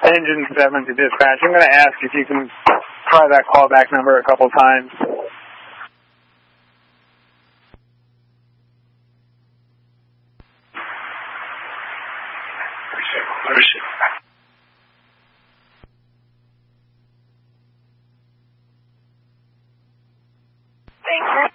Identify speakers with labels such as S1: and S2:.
S1: Engine 7 to dispatch. I'm going to ask if you can try that callback number a couple times.
S2: Thank you.